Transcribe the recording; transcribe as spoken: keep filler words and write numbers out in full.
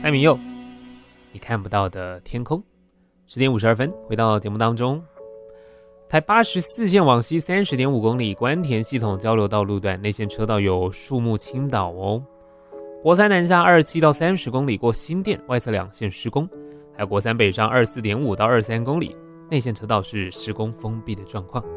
蔡明佑，你看不到的天空。十点五十二分，回到节目当中。台八十四线往西三十点五公里，关田系统交流道路段内线车道有树木倾倒哦。国三南下二十七到三十公里过新店，外侧两线施工，还有国三北上二十四点五到二十三公里，内线车道是施工封闭的状况。